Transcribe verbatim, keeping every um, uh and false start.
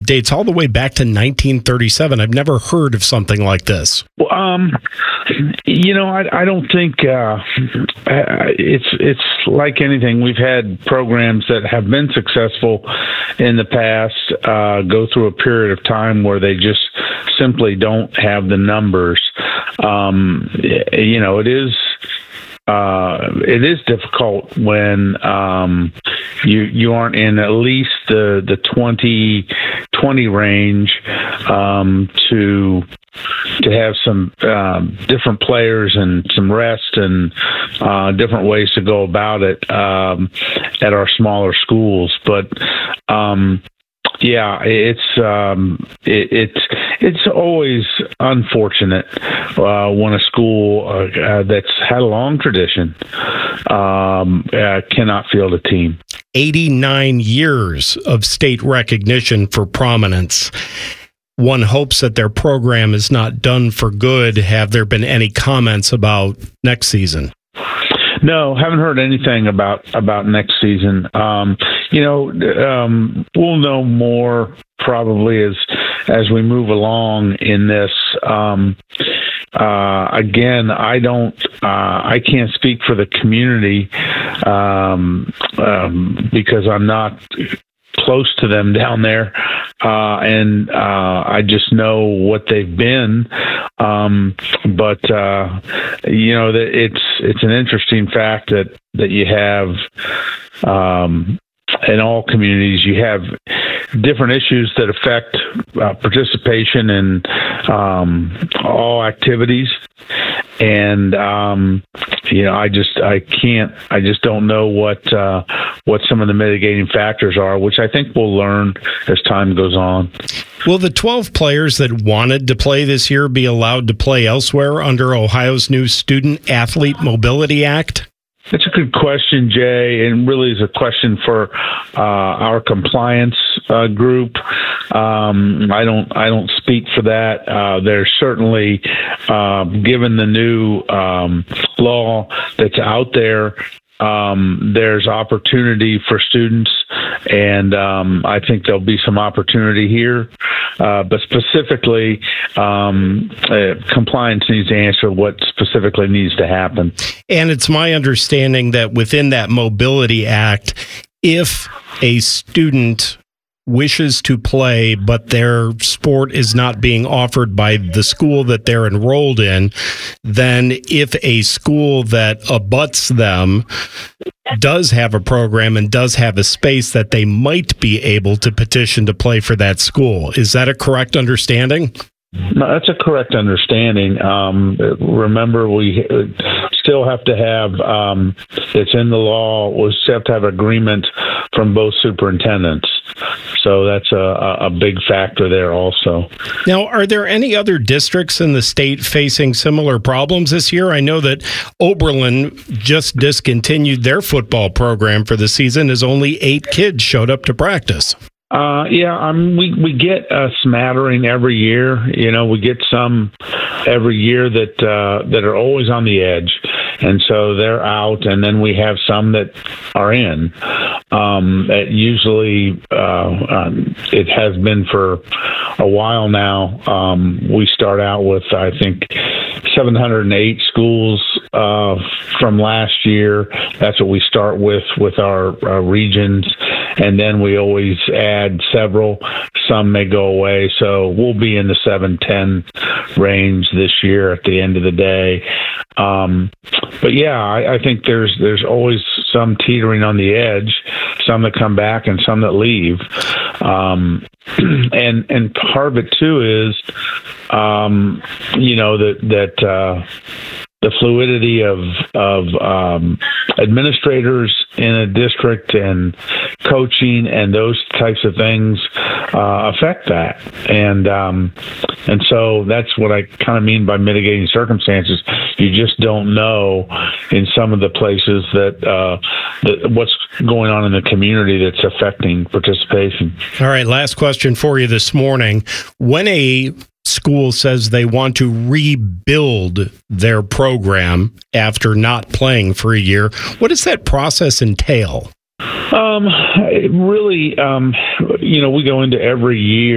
dates all the way back to nineteen thirty-seven. I've never heard of something like this. Well, um, you know, I, I don't think uh, it's it's like anything. We've had programs that have been successful in the past uh, go through a period of time where they just simply don't have the numbers. Um, you know, it is. Uh, it is difficult when um, you you aren't in at least the the twenty, twenty range um, to to have some um, different players and some rest and uh, different ways to go about it um, at our smaller schools. But um, yeah, it's um, it, it's it's always unfortunate uh, when a school uh, uh, that's had a long tradition um, uh, cannot field a team. eighty-nine years of state recognition for Prominence. One hopes that their program is not done for good. Have there been any comments about next season? No, haven't heard anything about, about next season. Um, you know, um, we'll know more probably as as we move along in this. Um, uh, again, I don't, uh, I can't speak for the community um, um, because I'm not close to them down there, uh, and uh, I just know what they've been. Um, but uh, you know, that it's it's an interesting fact that that you have um, in all communities, you have different issues that affect uh, participation in um, all activities. And, um, you know, I just, I can't, I just don't know what, uh, what some of the mitigating factors are, which I think we'll learn as time goes on. Will the twelve players that wanted to play this year be allowed to play elsewhere under Ohio's new Student Athlete Mobility Act? That's a good question, Jay, and really is a question for uh, our compliance uh, group. Um, I don't, I don't speak for that. Uh, there's certainly, uh, given the new um, law that's out there, um, there's opportunity for students, and um, I think there'll be some opportunity here. Uh, but specifically, um, uh, compliance needs to answer what specifically needs to happen. And it's my understanding that within that Mobility Act, if a student wishes to play, but their sport is not being offered by the school that they're enrolled in, then if a school that abuts them does have a program and does have a space, that they might be able to petition to play for that school. Is that a correct understanding? No, that's a correct understanding. Um, remember, we still have to have, um, it's in the law, we still have to have agreement from both superintendents. So that's a, a big factor there also. Now, are there any other districts in the state facing similar problems this year? I know that Oberlin just discontinued their football program for the season as only eight kids showed up to practice. Uh, yeah, I mean, we, we get a smattering every year. You know, we get some every year that uh, that are always on the edge, and so they're out. And then we have some that are in. Um, that usually, uh, um, it has been for a while now. Um, we start out with, I think, seven hundred eight schools uh, from last year. That's what we start with with our, our regions. And then we always add several. Some may go away. So we'll be in the seven ten range this year at the end of the day. Um, but yeah, I, I think there's there's always some teetering on the edge, some that come back and some that leave. Um, and and part of it too is, um, you know, that that uh, the fluidity of of um, administrators in a district and coaching and those types of things uh, affect that. And um, and so that's what I kind of mean by mitigating circumstances. You just don't know in some of the places that, uh, that what's going on in the community that's affecting participation. All right, last question for you this morning. When a school says they want to rebuild their program after not playing for a year, what does that process entail? Um, really, um, you know, we go into every year